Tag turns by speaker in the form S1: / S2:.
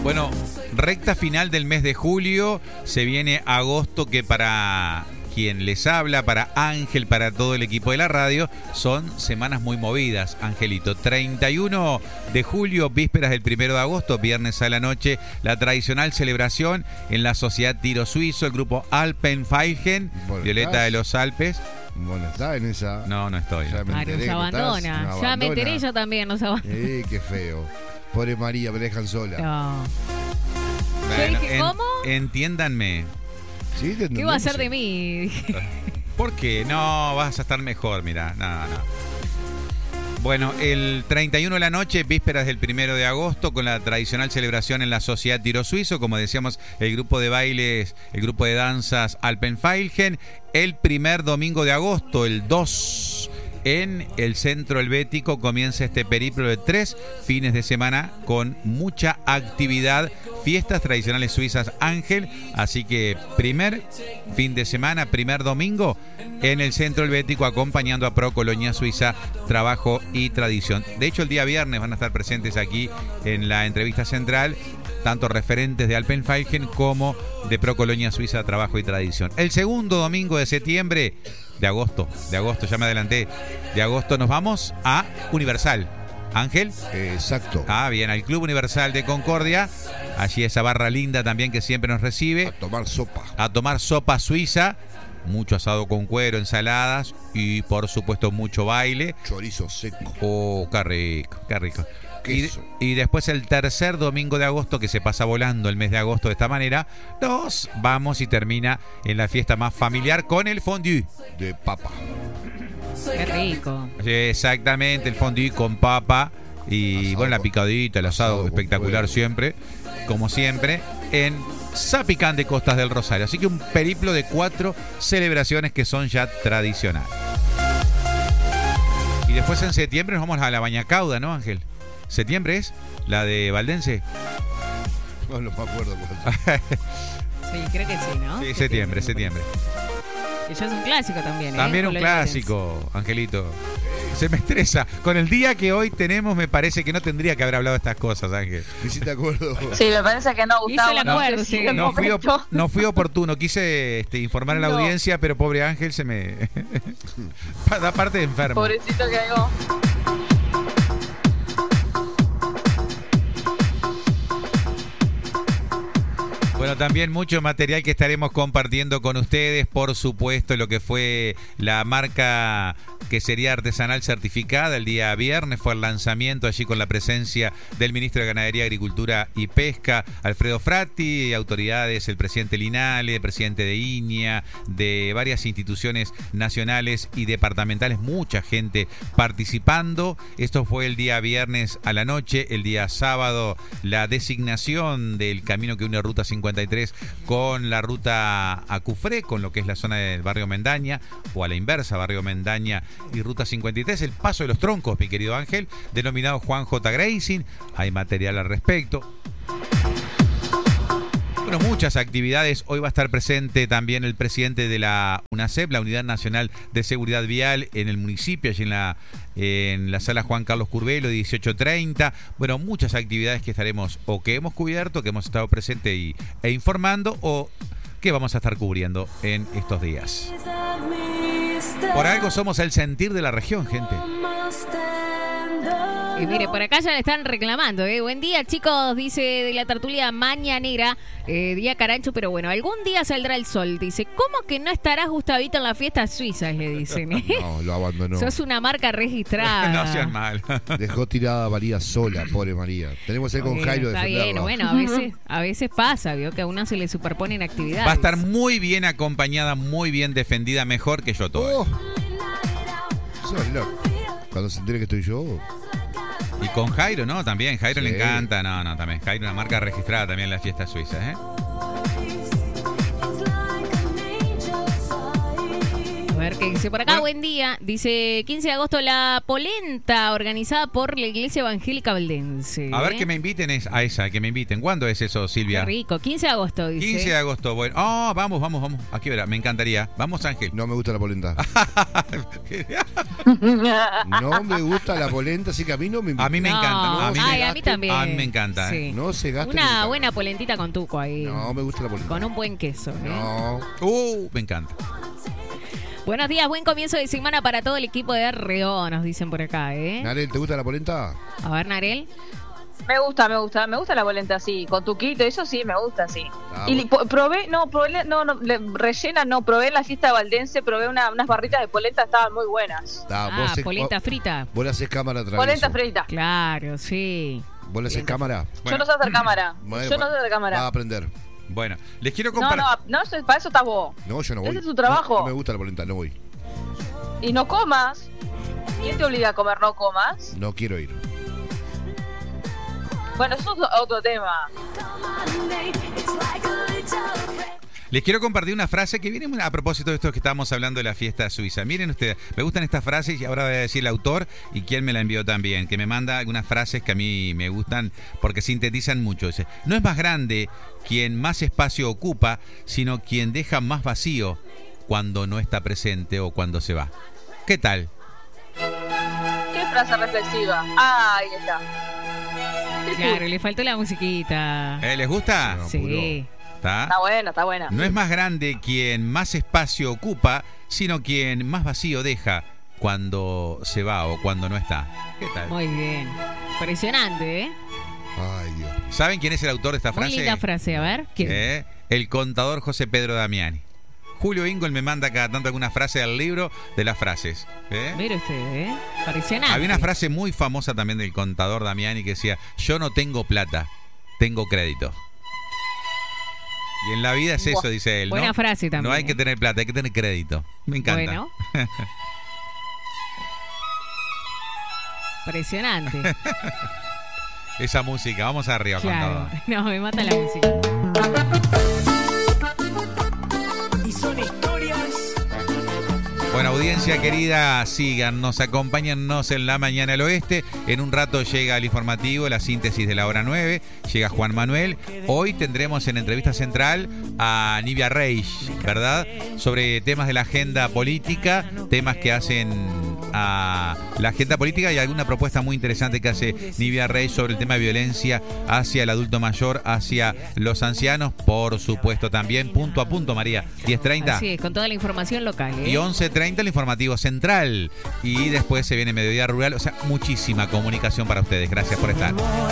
S1: Bueno, recta final del mes de julio, se viene agosto, que para quien les habla, para Ángel, para todo el equipo de la radio, son semanas muy movidas, Angelito. 31 de julio, vísperas del 1 de agosto, viernes a la noche, la tradicional celebración en la Sociedad Tiro Suizo, el grupo Alpenfeigen, Violeta de los Alpes.
S2: Bueno, ¿está en esa?
S1: No estoy.
S2: Ya me enteré
S3: nos abandona. Ya me enteré, yo también nos abandona.
S2: Qué feo. Pobre María, me dejan sola.
S3: No.
S1: Bueno,
S3: Yo dije, ¿cómo?
S1: Entiéndanme.
S2: ¿Sí?
S3: ¿Qué va a hacer de mí?
S1: ¿Por qué? No, vas a estar mejor, mira. No. Bueno, el 31 de la noche, vísperas del 1 de agosto, con la tradicional celebración en la Sociedad Tiro Suizo, como decíamos, el grupo de bailes, el grupo de danzas Alpenfeigen. El primer domingo de agosto, el 2, en el Centro Helvético, comienza este periplo de 3 fines de semana con mucha actividad, fiestas tradicionales suizas, Ángel. Así que primer fin de semana, primer domingo, en el Centro Helvético, acompañando a Pro Colonia Suiza, Trabajo y Tradición. De hecho, el día viernes van a estar presentes aquí en la entrevista central tanto referentes de Alpenfeigen como de Pro Colonia Suiza, Trabajo y Tradición. El segundo domingo de septiembre, de agosto, ya me adelanté, de agosto nos vamos a Universal. Ángel.
S2: Exacto.
S1: Bien, al Club Universal de Concordia. Allí esa barra linda también que siempre nos recibe. A tomar sopa suiza. Mucho asado con cuero, ensaladas y por supuesto mucho baile.
S2: Chorizo seco.
S1: Oh, qué rico. Y después el tercer domingo de agosto, que se pasa volando el mes de agosto de esta manera, nos vamos y termina en la fiesta más familiar con el fondue
S2: de papa.
S3: Qué rico.
S1: Exactamente, el fondue con papa y asado, bueno, la picadita, el asado espectacular siempre, como siempre, en Zapicán de Costas del Rosario. Así que un periplo de 4 celebraciones que son ya tradicionales. Y después en septiembre nos vamos a la Bañacauda, ¿no, Ángel? ¿Septiembre es? ¿La de Valdense?
S2: No me acuerdo.
S3: Sí, creo que sí, ¿no?
S1: Sí, septiembre.
S3: Que ya es un clásico también.
S1: También un clásico, Angelito. Se me estresa. Con el día que hoy tenemos, me parece que no tendría que haber hablado de estas cosas, Ángel.
S2: ¿Y si te acuerdo?
S4: Sí, me parece que no, Gustavo.
S1: No fui oportuno. Quise informar a la audiencia, pero pobre Ángel se me... da parte de enfermo.
S4: Pobrecito que hago.
S1: Bueno, también mucho material que estaremos compartiendo con ustedes, por supuesto, lo que fue la marca que sería artesanal certificada. El día viernes fue el lanzamiento allí con la presencia del ministro de Ganadería, Agricultura y Pesca, Alfredo Fratti, autoridades, el presidente Linale, el presidente de INIA, de varias instituciones nacionales y departamentales, mucha gente participando. Esto fue el día viernes a la noche. El día sábado, la designación del camino que une Ruta 53 con la ruta a Cufré, con lo que es la zona del barrio Mendaña, o a la inversa, barrio Mendaña y Ruta 53, el paso de los troncos, mi querido Ángel, denominado Juan J. Grazing. Hay material al respecto. Bueno, muchas actividades. Hoy va a estar presente también el presidente de la UNACEP, la Unidad Nacional de Seguridad Vial, en el municipio, allí en la sala Juan Carlos Curvelo, 18:30. Bueno, muchas actividades que estaremos o que hemos cubierto, que hemos estado presentes e informando, o que vamos a estar cubriendo en estos días. Por algo somos el sentir de la región, gente.
S3: Y mire, por acá ya le están reclamando, ¿eh? Buen día, chicos, dice de la tertulia mañanera, día carancho, pero bueno, algún día saldrá el sol. Dice, ¿cómo que no estarás, Gustavito, en las fiestas suizas? Le dicen.
S2: No, lo abandonó.
S3: Sos una marca registrada.
S1: No sean mal.
S2: Dejó tirada a María sola, pobre María. Tenemos que ir con Jairo de defenderla.
S3: Está bien, bueno, a veces pasa, vio que a uno se le superponen actividades.
S1: Va a estar muy bien acompañada, muy bien defendida, mejor que yo todo.
S2: Sos loco. Cuando se entere que estoy yo...
S1: Y con Jairo, ¿no? También, Jairo le encanta. No, también. Jairo, una marca registrada también en las fiestas suizas, ¿eh?
S3: A ver, ver qué dice por acá. Buen día. Dice 15 de agosto la polenta organizada por la Iglesia Evangélica Valdense.
S1: A ver que me inviten a esa, que me inviten. ¿Cuándo es eso, Silvia?
S3: Qué rico. 15 de agosto, dice.
S1: 15 de agosto, bueno. Vamos. Aquí verá, me encantaría. Vamos, Ángel.
S2: No me gusta la polenta. No me gusta la polenta, así que a mí no me invita.
S1: A mí me encanta.
S3: A mí también.
S1: A mí me encanta.
S3: Sí.
S2: No se gasta.
S3: Una buena polentita con tuco ahí.
S2: No me gusta la polenta.
S3: Con un buen queso.
S2: No.
S1: Me encanta.
S3: Buenos días, buen comienzo de semana para todo el equipo de RO, nos dicen por acá,
S2: Narel, ¿te gusta la polenta?
S3: A ver, Narel.
S4: Me gusta la polenta así, con tuquito, eso sí, me gusta, sí. Y probé probé en la fiesta valdense, probé unas barritas de polenta, estaban muy buenas.
S3: Polenta frita.
S2: Vos le haces cámara atrás.
S4: Polenta frita.
S3: Claro, sí.
S2: ¿Vos le haces cámara?
S4: Yo no sé hacer cámara.
S2: Bueno,
S4: yo no sé hacer cámara.
S2: Va a aprender.
S1: Bueno, les quiero compartir.
S4: No, para eso estás vos.
S2: No, yo no voy.
S4: Ese es tu trabajo.
S2: No me gusta la polenta, no voy.
S4: Y no comas. ¿Quién te obliga a comer? No comas.
S2: No quiero ir.
S4: Bueno, eso es otro tema.
S1: Les quiero compartir una frase que viene a propósito de esto que estábamos hablando de la fiesta suiza. Miren ustedes, me gustan estas frases y ahora voy a decir el autor y quién me la envió también, que me manda algunas frases que a mí me gustan porque sintetizan mucho. Dice, no es más grande quien más espacio ocupa, sino quien deja más vacío cuando no está presente o cuando se va. ¿Qué tal?
S4: Qué frase reflexiva. Ahí está.
S3: Claro, le faltó la musiquita.
S1: ¿Les gusta?
S2: No,
S3: Sí.
S4: Está buena.
S1: No es más grande quien más espacio ocupa, sino quien más vacío deja cuando se va o cuando no está. ¿Qué tal?
S3: Muy bien. Impresionante,
S2: Ay, Dios.
S1: ¿Saben quién es el autor de esta frase?
S3: Muy linda frase, a ver. ¿Quién?
S1: El contador José Pedro Damiani. Julio Ingol me manda cada tanto alguna frase del libro de las frases.
S3: Mire usted, Impresionante.
S1: Había una frase muy famosa también del contador Damiani que decía, yo no tengo plata, tengo crédito. Y en la vida es eso, dice él.
S3: Buena frase también.
S1: No hay que tener plata, hay que tener crédito. Me encanta.
S3: Bueno. Impresionante.
S1: Esa música, vamos arriba,
S3: Claro.
S1: contador.
S3: No, me mata la música.
S5: Y son historias.
S1: Bueno, audiencia querida, síganos, acompáñennos en La Mañana al Oeste. En un rato llega el informativo, la síntesis de la hora 9. Llega Juan Manuel. Hoy tendremos en entrevista central a Nivia Reich, ¿verdad? Sobre temas de la agenda política, temas que hacen a la agenda política y alguna propuesta muy interesante que hace Nivia Reich sobre el tema de violencia hacia el adulto mayor, hacia los ancianos, por supuesto también. Punto a punto, María. 10:30.
S3: Así es, con toda la información local.
S1: Y 11:30 el informativo central. Y después se viene Mediodía Rural. O sea, muchísima comunicación para ustedes. Gracias por estar.